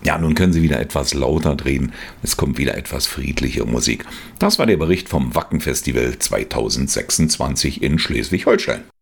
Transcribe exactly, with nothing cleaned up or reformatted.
Ja, nun können Sie wieder etwas lauter drehen. Es kommt wieder etwas friedliche Musik. Das war der Bericht vom Wacken Festival zweitausendsechsundzwanzig in Schleswig-Holstein.